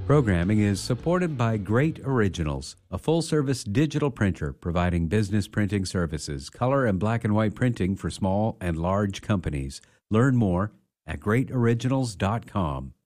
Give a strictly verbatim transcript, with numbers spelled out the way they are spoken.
Programming is supported by Great Originals, a full-service digital printer providing business printing services, color and black and white printing for small and large companies. Learn more at great originals dot com.